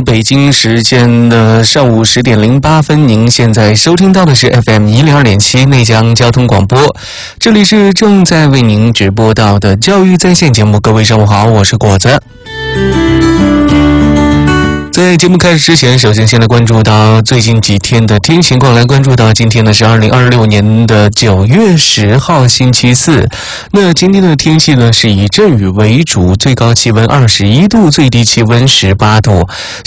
北京时间的上午10点08分，您现在收听到的是 FM102.7 内江交通广播，这里是正在为您直播到的教育在线节目。各位上午好，我是果子。在节目开始之前，首先来关注到最近几天的天气情况，来关注到今天呢是2026年的9月10号星期四。那今天的天气呢是以阵雨为主，最高气温21度，最低气温18度。